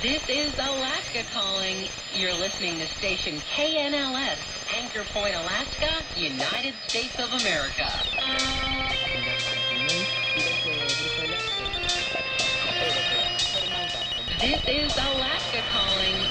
This is Alaska calling. You're listening to station KNLS, Anchor Point, Alaska, United States of America. This is Alaska calling.